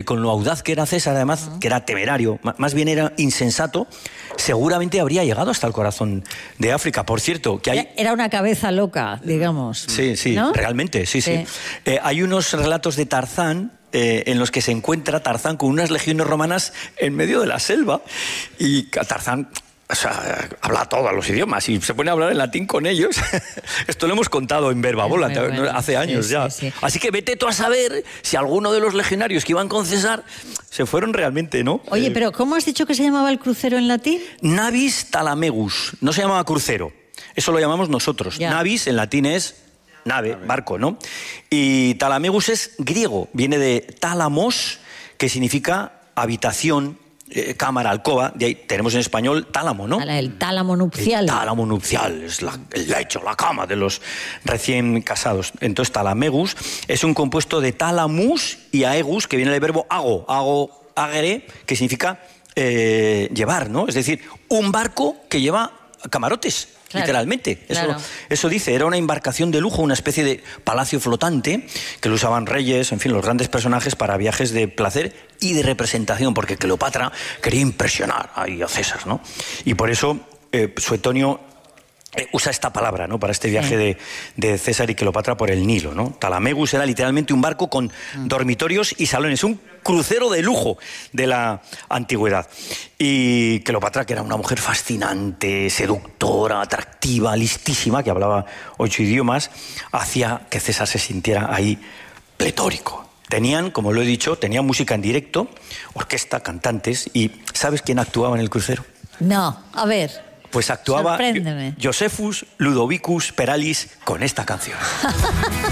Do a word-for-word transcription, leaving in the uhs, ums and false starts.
con lo audaz que era César, además, uh-huh. que era temerario, más bien era insensato, seguramente habría llegado hasta el corazón de África. Por cierto, que hay... Era una cabeza loca, digamos. Sí, sí, ¿no? Realmente, sí, sí. sí. Eh, hay unos relatos de Tarzán eh, en los que se encuentra Tarzán con unas legiones romanas en medio de la selva y Tarzán... O sea, habla todos los idiomas y se pone a hablar en latín con ellos. Esto lo hemos contado en Verbabola bueno, hace años sí, ya. Sí, sí. Así que vete tú a saber si alguno de los legionarios que iban con César se fueron realmente, ¿no? Oye, eh, pero ¿cómo has dicho que se llamaba el crucero en latín? Navis Talamegus. No se llamaba crucero. Eso lo llamamos nosotros. Ya. Navis en latín es nave, barco, ¿no? Y Talamegus es griego. Viene de tálamos, que significa habitación, Eh, cámara, alcoba, de ahí tenemos en español tálamo, ¿no? El tálamo nupcial. El tálamo nupcial, es la, el lecho, la cama de los recién casados. Entonces, talamegus es un compuesto de talamus y aegus, que viene del verbo ago, ago, agere, que significa eh, llevar, ¿no? Es decir, un barco que lleva camarotes. Claro, literalmente, eso, claro. eso dice, era una embarcación de lujo, una especie de palacio flotante que lo usaban reyes, en fin, los grandes personajes para viajes de placer y de representación, porque Cleopatra quería impresionar ahí a César, ¿no? Y por eso eh, Suetonio eh, usa esta palabra, ¿no? Para este viaje sí. de, de César y Cleopatra por el Nilo, ¿no? Talamegus era literalmente un barco con mm. dormitorios y salones, un crucero de lujo de la antigüedad. Y Cleopatra, que era una mujer fascinante, seductora, atractiva, listísima, que hablaba ocho idiomas, hacía que César se sintiera ahí pletórico. Tenían, como lo he dicho, tenían música en directo, orquesta, cantantes, y ¿sabes quién actuaba en el crucero? No, a ver. Pues actuaba Sorpréndeme. Josephus Ludovicus Peralis con esta canción.